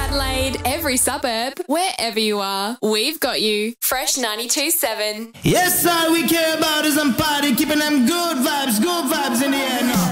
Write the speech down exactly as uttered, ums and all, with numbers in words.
Adelaide, every suburb, wherever you are, we've got you. Fresh ninety-two point seven. Yes, all we care about is I'm party, keeping them good vibes, good